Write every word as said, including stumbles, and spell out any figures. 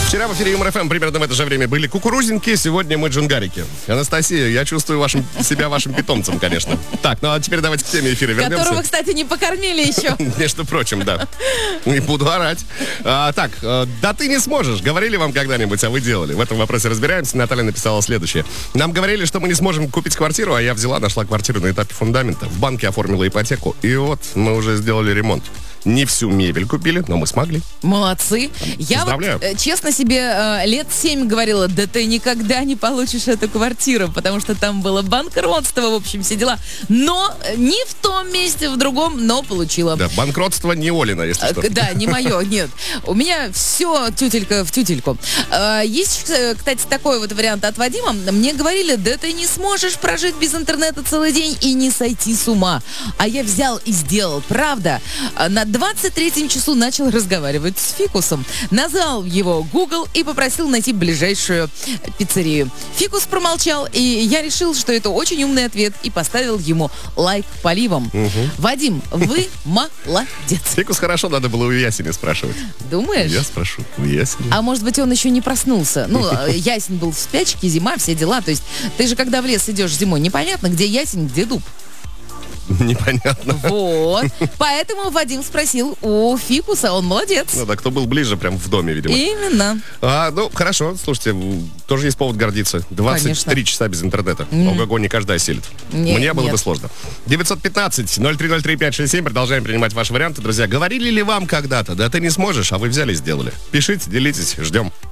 Вчера в эфире Юмор ФМ примерно в это же время были кукурузинки, сегодня мы джунгарики. Анастасия, я чувствую вашим, себя вашим питомцем, конечно. Так, ну а теперь давайте к теме эфира вернемся. Которого, кстати, не покормили еще. Между прочим, да. Не буду орать. А, так, да ты не сможешь. Говорили вам когда-нибудь, а вы делали? В этом вопросе разбираемся. Наталья написала следующее. Нам говорили, что мы не сможем купить квартиру, а я взяла, нашла квартиру на этапе фундамента. В банке оформила ипотеку. И вот мы уже сделали ремонт. Не всю мебель купили, но мы смогли. Молодцы. Я Поздравляю. вот, честно себе, э, лет семь говорила, да ты никогда не получишь эту квартиру, потому что там было банкротство, в общем, все дела. Но не в том месте, в другом, но получила. Да, банкротство не Олина, если что. Э, Да, не мое, нет. У меня все тютелька в тютельку. Э, Есть, э, кстати, такой вот вариант от Вадима. Мне говорили, да ты не сможешь прожить без интернета целый день и не сойти с ума. А я взял и сделал, правда. Э, На двадцать третьем часу начал разговаривать с Фикусом. Назвал его Google и попросил найти ближайшую пиццерию. Фикус промолчал, и я решил, что это очень умный ответ, и поставил ему лайк поливом. Угу. Вадим, вы молодец. Фикус хорошо, надо было у Ясени спрашивать. Думаешь? Я спрошу. У Ясени. А может быть, он еще не проснулся. Ну, ясень был в спячке, зима, все дела. То есть ты же, когда в лес идешь зимой, непонятно, где ясень, где дуб. Непонятно. Вот. Поэтому Вадим спросил у Фикуса, он молодец. Ну да, кто был ближе, прям в доме, видимо. Именно. А, ну, хорошо, слушайте, тоже есть повод гордиться. двадцать три часа без интернета. Mm. Ого-го, не каждый осилит. Нет, Мне было нет. бы сложно. девятьсот пятнадцать ноль три ноль три пять шесть семь. Продолжаем принимать ваши варианты, друзья. Говорили ли вам когда-то? Да ты не сможешь, а вы взяли и сделали. Пишите, делитесь, ждем.